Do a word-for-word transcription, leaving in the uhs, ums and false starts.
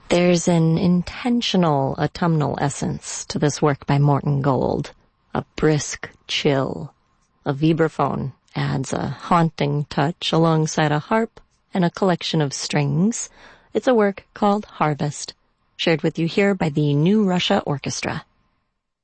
There's an intentional autumnal essence to this work by Morton Gold. A brisk chill. A vibraphone adds a haunting touch alongside a harp and a collection of strings. It's a work called Harvest, shared with you here by the New Russia Orchestra.